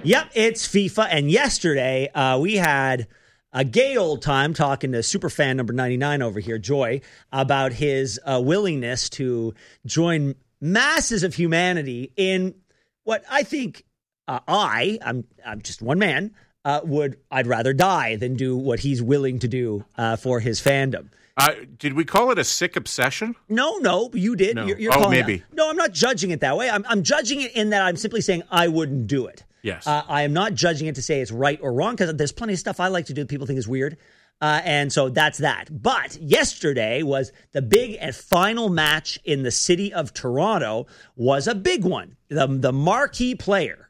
Yep, it's FIFA. And yesterday, we had a gay old time talking to superfan number 99 over here, Joy, about his willingness to join masses of humanity in what I think I'm just one man, I'd rather die than do what he's willing to do for his fandom. Did we call it a sick obsession? No, you did. No. You're calling maybe. That. No, I'm not judging it that way. I'm judging it in that I'm simply saying I wouldn't do it. Yes. I am not judging it to say it's right or wrong, because there's plenty of stuff I like to do that people think is weird. And so that's that. But yesterday was the big and final match in the city of Toronto, was a big one. The marquee player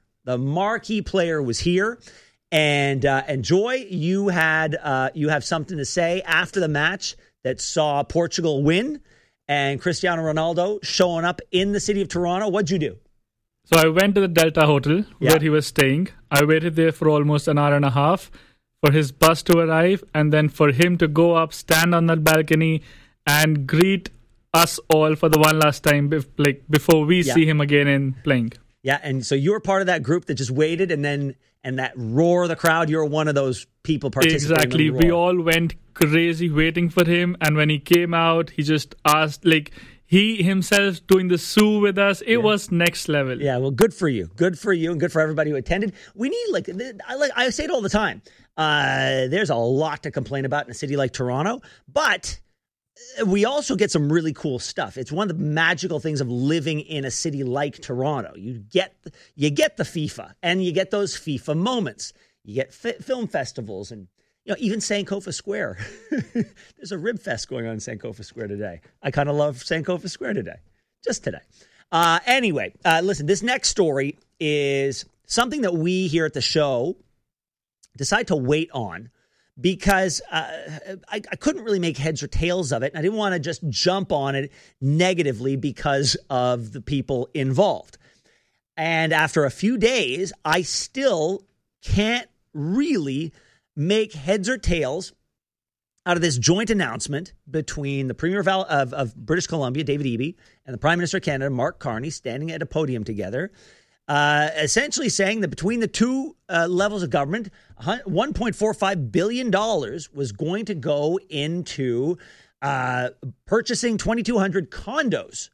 was here. And Joy, you have something to say after the match that saw Portugal win and Cristiano Ronaldo showing up in the city of Toronto. What'd you do? So I went to the Delta Hotel where he was staying. I waited there for almost an hour and a half for his bus to arrive, and then for him to go up, stand on that balcony, and greet us all for the one last time before we see him again in playing. Yeah, and so you were part of that group that just waited, and that roar of the crowd, you're one of those people participating. Exactly. In the roar. We all went crazy waiting for him, and when he came out, he just asked, he himself doing the Sue with us. It was next level. Yeah, well, good for you. Good for you, and good for everybody who attended. We need, I say it all the time, there's a lot to complain about in a city like Toronto, but we also get some really cool stuff. It's one of the magical things of living in a city like Toronto. You get the FIFA, and you get those FIFA moments. You get film festivals, and even Sankofa Square. There's a rib fest going on in Sankofa Square today. I kind of love Sankofa Square today, just today. Anyway, listen, this next story is something that we here at the show decide to wait on, because I couldn't really make heads or tails of it, and I didn't want to just jump on it negatively because of the people involved. And after a few days, I still can't really make heads or tails out of this joint announcement between the Premier of British Columbia, David Eby, and the Prime Minister of Canada, Mark Carney, standing at a podium together, essentially saying that between the two levels of government, $1.45 billion was going to go into purchasing 2,200 condos.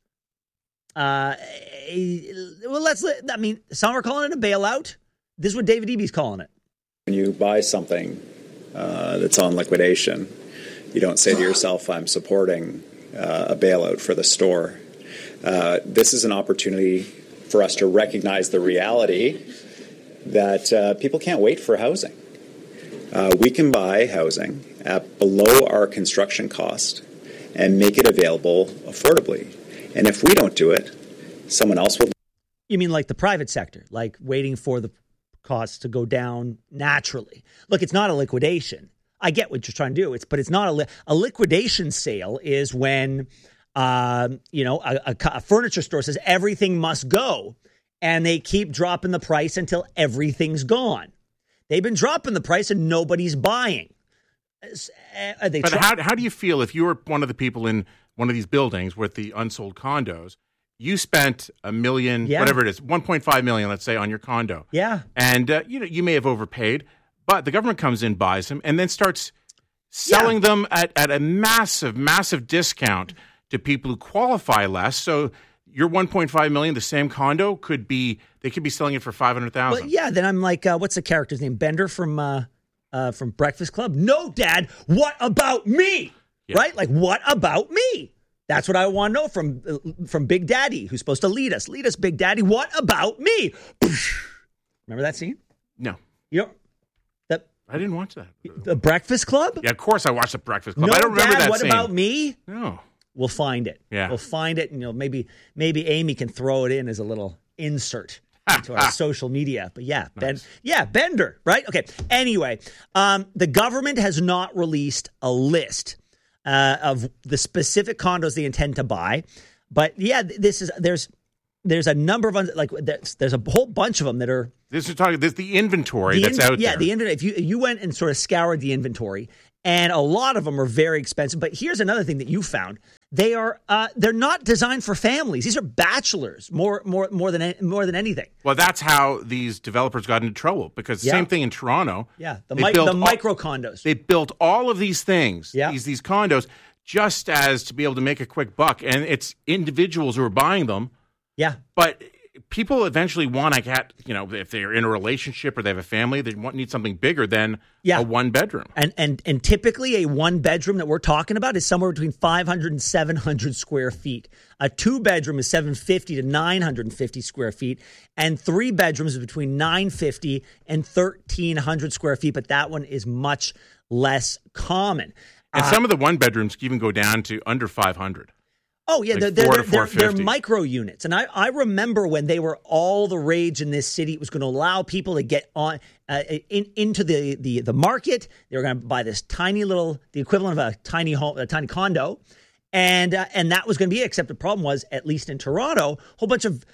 Some are calling it a bailout. This is what David Eby's calling it. When you buy something that's on liquidation, you don't say to yourself, I'm supporting a bailout for the store. This is an opportunity for us to recognize the reality that people can't wait for housing. We can buy housing at below our construction cost and make it available affordably. And if we don't do it, someone else will. You mean like the private sector, like waiting for the costs to go down naturally? Look, it's not a liquidation. I get what you're trying to do. But it's not a liquidation sale is when a furniture store says everything must go, and they keep dropping the price until everything's gone. They've been dropping the price and nobody's buying. But how do you feel if you were one of the people in one of these buildings with the unsold condos? You spent $1 million, whatever it is, 1.5 million, let's say, on your condo. Yeah. And you may have overpaid, but the government comes in, buys them, and then starts selling them at a massive, massive discount to people who qualify less. So your 1.5 million, the same condo they could be selling it for 500,000. Well, yeah. Then I'm like, what's the character's name? Bender from Breakfast Club. No, Dad. What about me? Yeah. Right? Like, what about me? That's what I want to know from Big Daddy, who's supposed to lead us. Lead us, Big Daddy. What about me? Remember that scene? No. I didn't watch that. The Breakfast Club? Yeah, of course I watched The Breakfast Club. No, I don't remember Dad, that what scene. About me? No. We'll find it. Yeah. We'll find it, and maybe Amy can throw it in as a little insert into our social media. But yeah, nice. Bender, right? Okay. Anyway, the government has not released a list of the specific condos they intend to buy, but yeah, there's a number of there's a whole bunch of them that are. There's the inventory that's out there. Yeah, the inventory. If you went and sort of scoured the inventory, And a lot of them are very expensive. But here's another thing that you found. They're not designed for families. These are bachelors more than anything. Well, that's how these developers got into trouble, because same thing in Toronto. Yeah, the micro condos. They built all of these things, these condos, just as to be able to make a quick buck. And it's individuals who are buying them. Yeah. But people eventually want to get, if they're in a relationship or they have a family, they need something bigger than a one bedroom. And typically a one bedroom that we're talking about is somewhere between 500 and 700 square feet. A two bedroom is 750 to 950 square feet. And three bedrooms is between 950 and 1,300 square feet. But that one is much less common. And some of the one bedrooms can even go down to under 500. Oh, yeah, like they're micro units. And I remember when they were all the rage in this city. It was going to allow people to get on into the market. They were going to buy this tiny little, the equivalent of a tiny home, a tiny condo. And that was going to be it. Except the problem was, at least in Toronto, a whole bunch of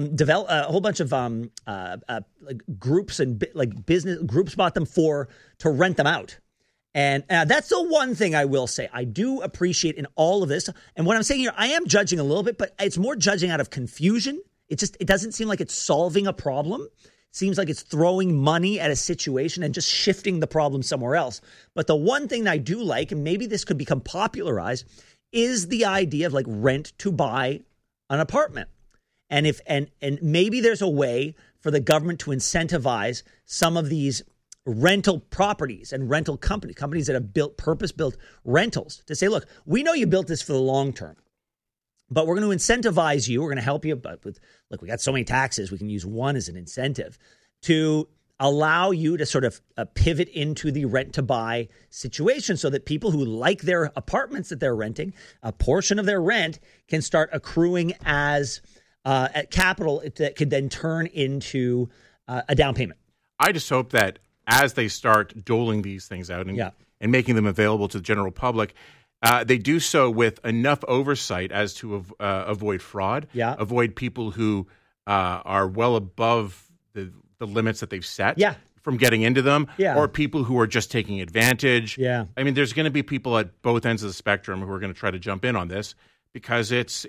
groups and business groups bought them to rent them out. And that's the one thing I will say. I do appreciate in all of this. And what I'm saying here, I am judging a little bit, but it's more judging out of confusion. It doesn't seem like it's solving a problem. It seems like it's throwing money at a situation and just shifting the problem somewhere else. But the one thing that I do like, and maybe this could become popularized, is the idea of rent to buy an apartment. And maybe there's a way for the government to incentivize some of these rental properties and rental companies that have built purpose-built rentals to say, look, we know you built this for the long term, but we're going to incentivize you. We're going to help you. But we got so many taxes. We can use one as an incentive to allow you to sort of pivot into the rent to buy situation so that people who like their apartments that they're renting, a portion of their rent can start accruing as at capital that could then turn into a down payment. I just hope that as they start doling these things out and making them available to the general public, they do so with enough oversight as to avoid fraud, avoid people who are well above the limits that they've set from getting into them, or people who are just taking advantage. Yeah. I mean, there's going to be people at both ends of the spectrum who are going to try to jump in on this because it's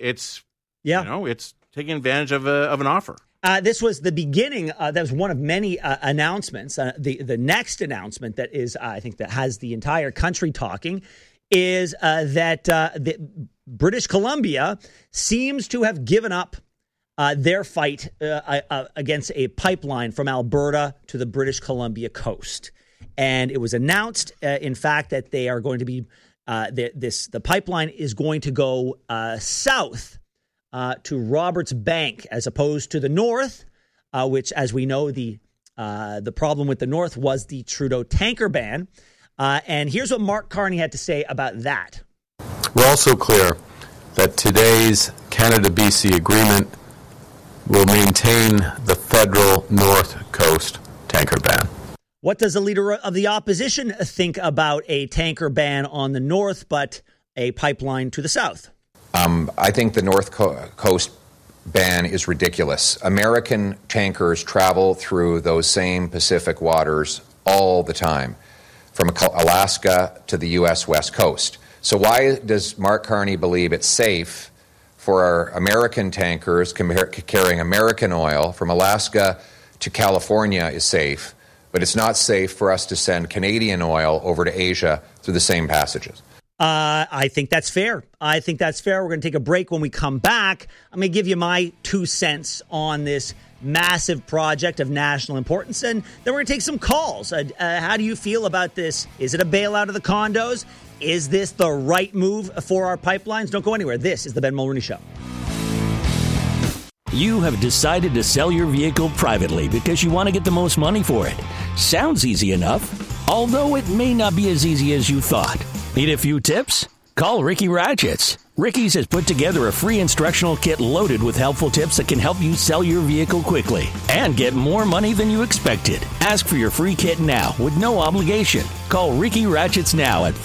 taking advantage of an offer. This was the beginning. That was one of many announcements. The next announcement that is, I think, that has the entire country talking is that British Columbia seems to have given up their fight against a pipeline from Alberta to the British Columbia coast. And it was announced, in fact, that they are going to be the pipeline is going to go south to Roberts Bank, as opposed to the north, which, as we know, the problem with the north was the Trudeau tanker ban. And here's what Mark Carney had to say about that. We're also clear that today's Canada-BC agreement will maintain the federal North Coast tanker ban. What does the leader of the opposition think about a tanker ban on the north, but a pipeline to the south? I think the North Coast ban is ridiculous. American tankers travel through those same Pacific waters all the time, from Alaska to the U.S. West Coast. So why does Mark Carney believe it's safe for our American tankers carrying American oil from Alaska to California is safe, but it's not safe for us to send Canadian oil over to Asia through the same passages? I think that's fair. We're going to take a break. When we come back, I'm going to give you my 2 cents on this massive project of national importance, and then we're going to take some calls. How do you feel about this? Is it a bailout of the condos? Is this the right move for our pipelines? Don't go anywhere. This is the Ben Mulroney Show. You have decided to sell your vehicle privately because you want to get the most money for it. Sounds easy enough, although it may not be as easy as you thought. Need a few tips? Call Ricky Ratchets. Ricky's has put together a free instructional kit loaded with helpful tips that can help you sell your vehicle quickly and get more money than you expected. Ask for your free kit now with no obligation. Call Ricky Ratchets now at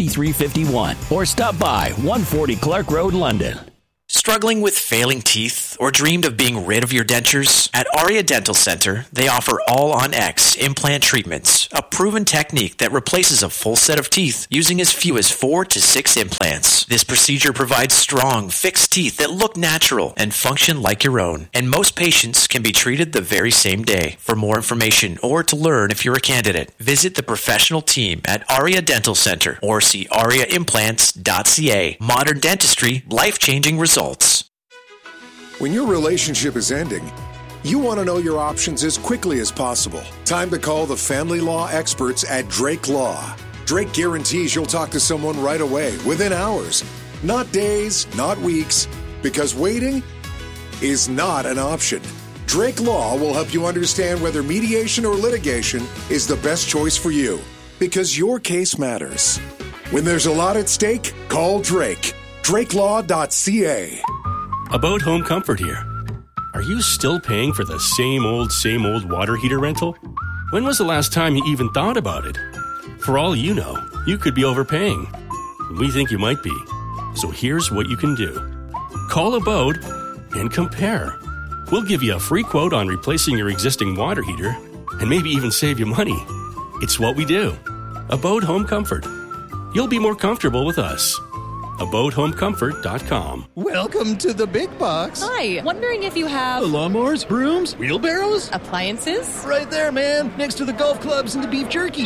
519-455-5351 or stop by 140 Clark Road, London. Struggling with failing teeth or dreamed of being rid of your dentures? At Aria Dental Center, they offer All-on-X implant treatments, a proven technique that replaces a full set of teeth using as few as 4 to 6 implants. This procedure provides strong, fixed teeth that look natural and function like your own, and most patients can be treated the very same day. For more information or to learn if you're a candidate, visit the professional team at Aria Dental Center or see ariaimplants.ca. Modern dentistry, life-changing results. When your relationship is ending, you want to know your options as quickly as possible. Time to call the family law experts at Drake Law. Drake guarantees you'll talk to someone right away, within hours. Not days, not weeks, because waiting is not an option. Drake Law will help you understand whether mediation or litigation is the best choice for you, because your case matters. When there's a lot at stake, call Drake. DrakeLaw.ca. About Home Comfort here. Are you still paying for the same old water heater rental? When was the last time you even thought about it? For all you know, you could be overpaying. We think you might be. So here's what you can do. Call Abode and compare. We'll give you a free quote on replacing your existing water heater and maybe even save you money. It's what we do. Abode Home Comfort. You'll be more comfortable with us. AbodeHomeComfort.com. Welcome to the big box. Hi, wondering if you have lawnmowers, brooms, wheelbarrows, appliances? Right there, man, next to the golf clubs and the beef jerky.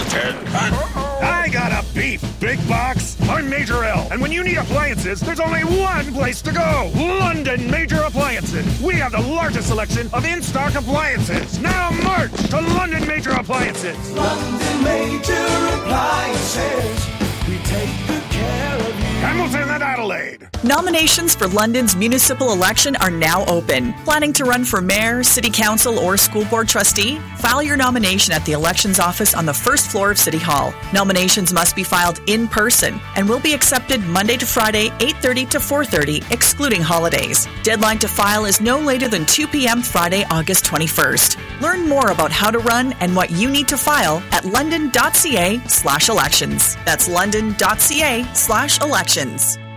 I got a beef big box. I'm Major L, and when you need appliances, there's only one place to go. London Major Appliances. We have the largest selection of in-stock appliances. Now march to London Major Appliances. London Major Appliances. We take good care of you. Hamilton and Adelaide. Nominations for London's municipal election are now open. Planning to run for mayor, city council, or school board trustee? File your nomination at the elections office on the first floor of City Hall. Nominations must be filed in person and will be accepted Monday to Friday, 8:30 to 4:30, excluding holidays. Deadline to file is no later than 2 p.m. Friday, August 21st. Learn more about how to run and what you need to file at london.ca/elections. That's london.ca/elections.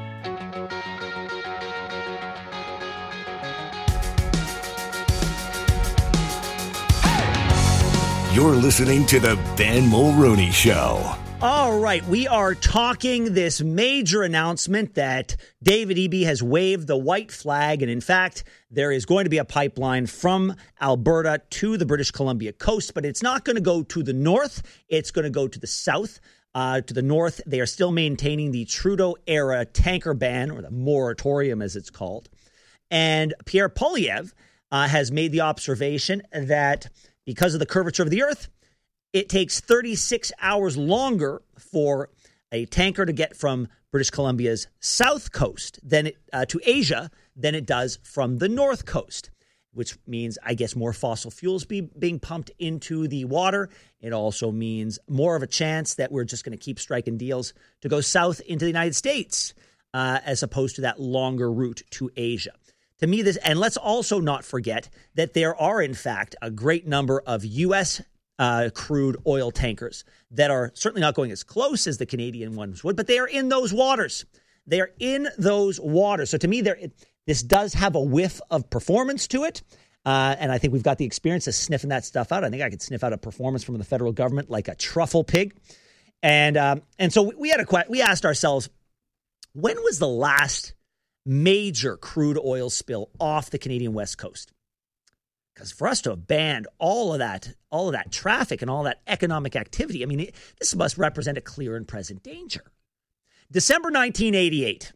You're listening to the Ben Mulroney Show. All right, we are talking this major announcement that David Eby has waved the white flag, and in fact, there is going to be a pipeline from Alberta to the British Columbia coast, but it's not going to go to the north, it's going to go to the south. To the north, they are still maintaining the Trudeau-era tanker ban, or the moratorium as it's called. And Pierre Poilievre has made the observation that because of the curvature of the earth, it takes 36 hours longer for a tanker to get from British Columbia's south coast to Asia than it does from the north coast, which means, I guess, more fossil fuels being pumped into the water. It also means more of a chance that we're just going to keep striking deals to go south into the United States as opposed to that longer route to Asia. To me, and let's also not forget that there are, in fact, a great number of U.S. Crude oil tankers that are certainly not going as close as the Canadian ones would, but they are in those waters. They are in those waters. So to me, this does have a whiff of performance to it. And I think we've got the experience of sniffing that stuff out. I think I could sniff out a performance from the federal government like a truffle pig. And so we asked ourselves, when was the last major crude oil spill off the Canadian West Coast? Because for us to have banned all of that traffic and all that economic activity, I mean, this must represent a clear and present danger. December 1988.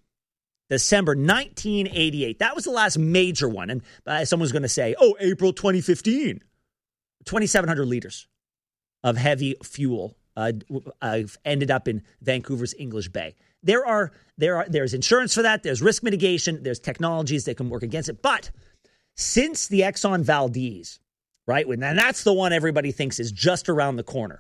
That was the last major one. And someone's going to say, April 2015. 2,700 liters of heavy fuel ended up in Vancouver's English Bay. There's insurance for that. There's risk mitigation. There's technologies that can work against it. But since the Exxon Valdez, right, and that's the one everybody thinks is just around the corner.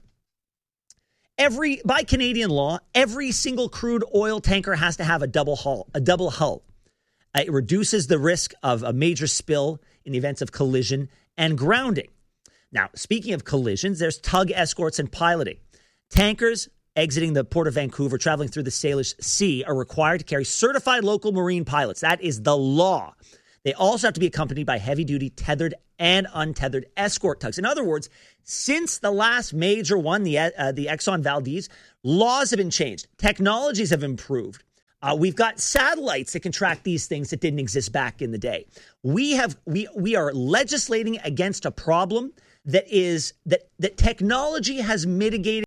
By Canadian law, every single crude oil tanker has to have a double hull. It reduces the risk of a major spill in the events of collision and grounding. Now, speaking of collisions, there's tug escorts and piloting. Tankers exiting the Port of Vancouver, traveling through the Salish Sea, are required to carry certified local marine pilots. That is the law. They also have to be accompanied by heavy-duty tethered and untethered escort tugs. In other words, since the last major one, the Exxon Valdez, laws have been changed. Technologies have improved. We've got satellites that can track these things that didn't exist back in the day. We are legislating against a problem that technology has mitigated.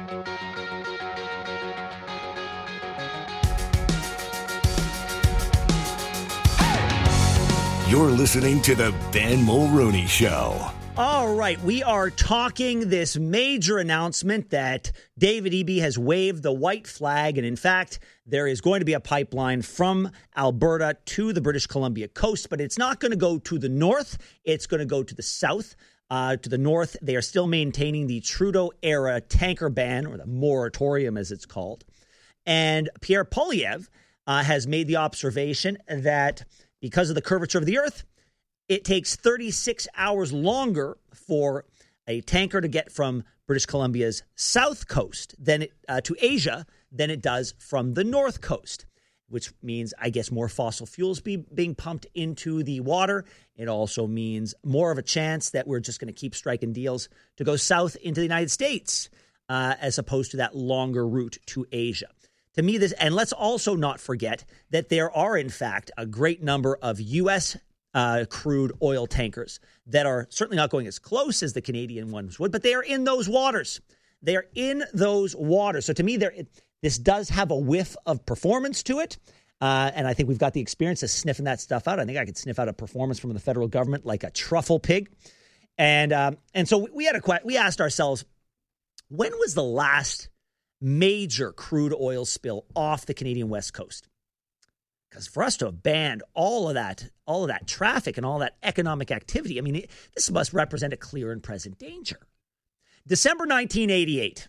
You're listening to the Ben Mulroney Show. All right, we are talking this major announcement that David Eby has waved the white flag, and in fact, there is going to be a pipeline from Alberta to the British Columbia coast, but it's not going to go to the north. It's going to go to the south. To the north, they are still maintaining the Trudeau-era tanker ban, or the moratorium as it's called. And Pierre Poilievre has made the observation that because of the curvature of the earth, it takes 36 hours longer for a tanker to get from British Columbia's south coast to Asia than it does from the north coast, which means, I guess, more fossil fuels being pumped into the water. It also means more of a chance that we're just going to keep striking deals to go south into the United States as opposed to that longer route to Asia. To me, and let's also not forget that there are, in fact, a great number of U.S. Crude oil tankers that are certainly not going as close as the Canadian ones would, but they are in those waters. They are in those waters. So to me, this does have a whiff of performance to it. And I think we've got the experience of sniffing that stuff out. I think I could sniff out a performance from the federal government like a truffle pig. And so we asked ourselves, when was the last major crude oil spill off the Canadian West Coast? Because for us to have banned all of that traffic and all that economic activity, I mean, this must represent a clear and present danger. December 1988.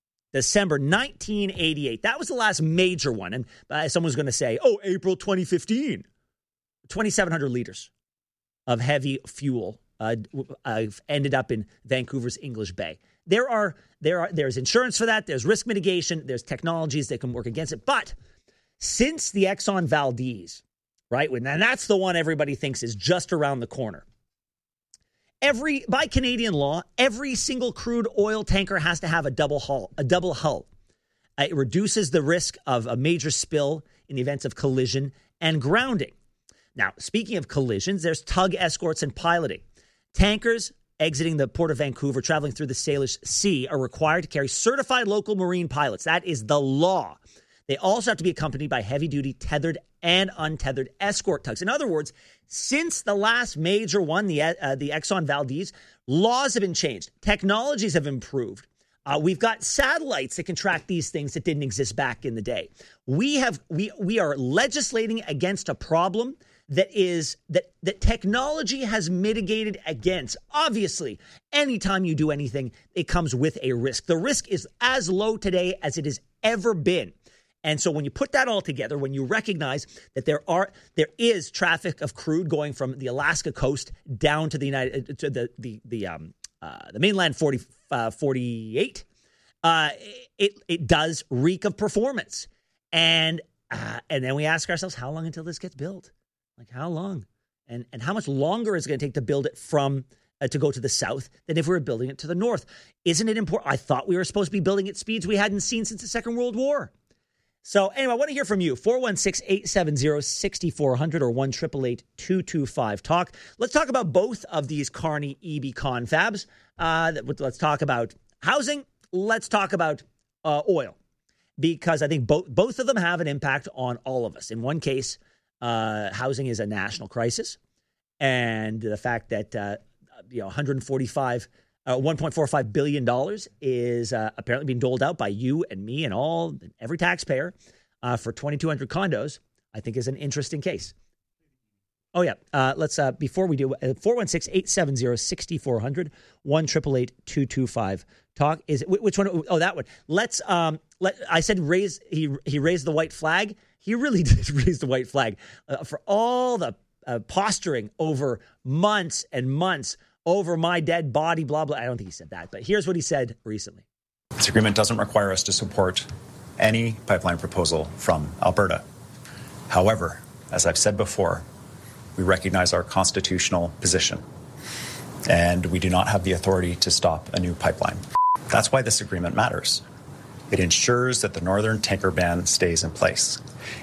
That was the last major one. And someone's going to say, April 2015. 2,700 liters of heavy fuel ended up in Vancouver's English Bay. There's insurance for that. There's risk mitigation. There's technologies that can work against it. But since the Exxon Valdez, right, and that's the one everybody thinks is just around the corner. By Canadian law, every single crude oil tanker has to have a double hull. It reduces the risk of a major spill in the events of collision and grounding. Now, speaking of collisions, there's tug escorts and piloting. Tankers exiting the Port of Vancouver, traveling through the Salish Sea, are required to carry certified local marine pilots. That is the law. They also have to be accompanied by heavy-duty tethered and untethered escort tugs. In other words, since the last major one, the Exxon Valdez, laws have been changed. Technologies have improved. We've got satellites that can track these things that didn't exist back in the day. We are legislating against a problem that technology has mitigated against. Obviously, anytime you do anything, it comes with a risk. The risk is as low today as it has ever been. And so when you put that all together, when you recognize that there is traffic of crude going from the Alaska coast down to the mainland 48, it does reek of performance. And then we ask ourselves, how long until this gets built? Like, how long? And how much longer is it going to take to build it from to go to the south than if we were building it to the north? Isn't it important? I thought we were supposed to be building at speeds we hadn't seen since the Second World War. So anyway, I want to hear from you. 416-870-6400 or 1-888-225-TALK. Let's talk about both of these Carney-Eby confabs. Let's talk about housing. Let's talk about oil. Because I think both of them have an impact on all of us. In one case, housing is a national crisis. And the fact that $1.45 billion is apparently being doled out by you and me and every taxpayer for 2,200 condos, I think is an interesting case. Oh, yeah. Let's, before we do, 416-870-6400, 1-888-225-TALK. Which one? Oh, that one. Let's, I said he raised the white flag. He really did raise the white flag for all the posturing over months and months over my dead body, blah, blah. I don't think he said that, but here's what he said recently. This agreement doesn't require us to support any pipeline proposal from Alberta. However, as I've said before, We recognize our constitutional position, and we do not have the authority to stop a new pipeline. That's why this agreement matters. It ensures that the northern tanker ban stays in place.